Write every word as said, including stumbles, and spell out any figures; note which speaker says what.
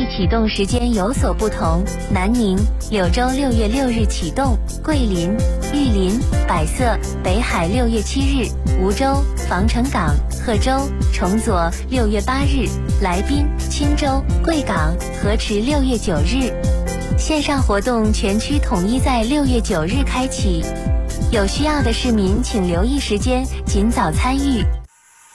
Speaker 1: 启动时间有所不同，南宁、柳州六月六日启动，桂林、玉林、百色、北海六月七日，梧州、防城港、贺州、崇左六月八日，来宾、青州、贵港、河池六月九日。线上活动全区统一在六月九日开启，有需要的市民请留意时间，尽早参与。